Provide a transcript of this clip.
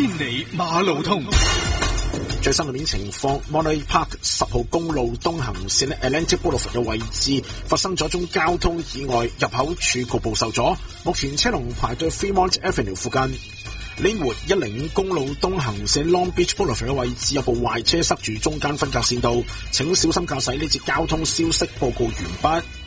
千里馬路通。 最新路面情況 ，Monterey Park 10號公路東行線 Atlantic Boulevard 嘅位置發生咗宗交通意外，入口處局部受阻，目前車龍排到 Fremont Avenue 附近。Linwood 105公路東行線 Long Beach Boulevard 嘅位置有部壞車塞住中間分隔線道，請小心駕駛。呢節交通消息報告完畢。